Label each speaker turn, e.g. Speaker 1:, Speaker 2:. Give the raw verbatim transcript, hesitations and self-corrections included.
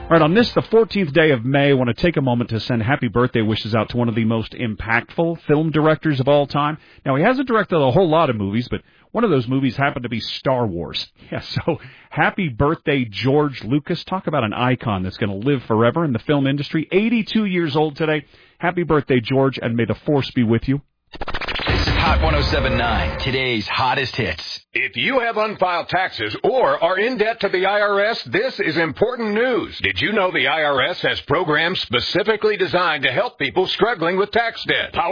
Speaker 1: All right, on this, the fourteenth day of May, I want to take a moment to send happy birthday wishes out to one of the most impactful film directors of all time. Now, he hasn't directed a whole lot of movies, but one of those movies happened to be Star Wars. Yeah, so happy birthday, George Lucas. Talk about an icon that's going to live forever in the film industry. eighty-two years old today. Happy birthday, George, and may the force be with you.
Speaker 2: This is Hot one oh seven point nine, today's hottest hits.
Speaker 3: If you have unfiled taxes or are in debt to the I R S, this is important news. Did you know the I R S has programs specifically designed to help people struggling with tax debt?